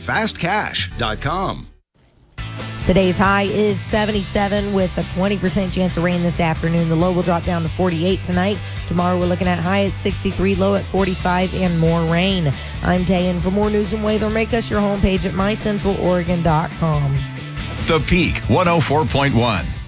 fastcash.com. Today's high is 77 with a 20% chance of rain this afternoon. The low will drop down to 48 tonight. Tomorrow we're looking at high at 63, low at 45, and more rain. I'm Tayan. For more news and weather, make us your homepage at mycentraloregon.com. The Peak 104.1.